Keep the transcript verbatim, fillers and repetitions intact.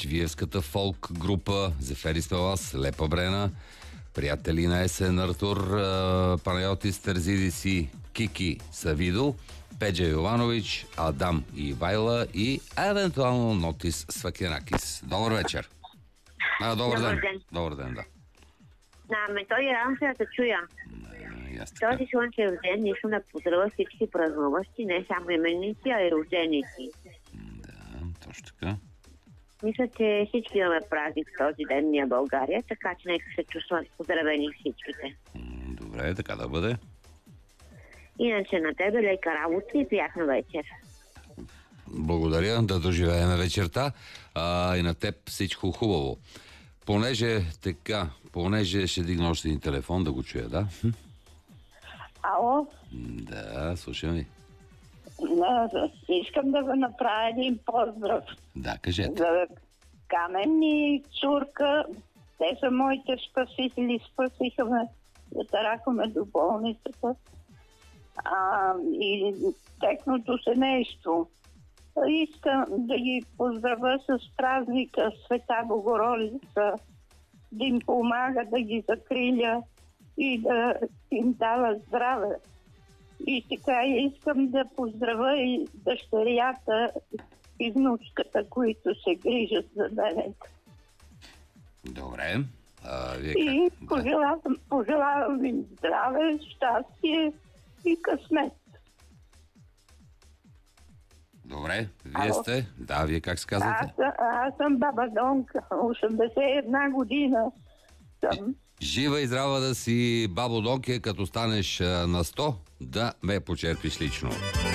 Пърчевиевската фолк група, Зефери Смелас, Лепа Брена, приятели на Есен Артур, Панайотис Терзидис и Кики Савидо, Педжа Йованович, Адам и Ивайла и евентуално Нотис Свакенакис. Добър вечер. А, добър, добър ден. ден. Добър ден, да. Да, ме той рано се да чуя. Този слънчев ден искам да поздравя всички празнуващи, не само именици, а и рожденици. Да, точно така. Мисля, че всички имаме празник в този ден ние в България, така че нека се чувстват поздравени всичките. Добре, така да бъде. Иначе на тебе лека работа и приятна вечер. Благодаря, да доживеем вечерта. А, и на теб всичко хубаво. Понеже така, понеже ще дигна още един телефон да го чуя, да? Ало? Да, слушам ви. Искам да го направя един поздрав. Да, кажете. За Камен и Цурка. Те са моите спасители. Спасиха ме. Затарахме до болницата. А, и техното семейство. Искам да ги поздравя с празника Света Богородица, да им помага, да ги закриля и да им дава здраве. И така искам да поздравя и дъщерята и внучката, които се грижат за мен. Добре. А, вие и как? пожелавам, пожелавам им здраве, щастие и късмет. Добре, вие Ало? сте? Да, вие как се казвате? Аз, аз съм баба Донка, осемдесет и една година съм. Жива и здрава да си, бабо Донке, като станеш а, на сто, да ме почерпиш лично.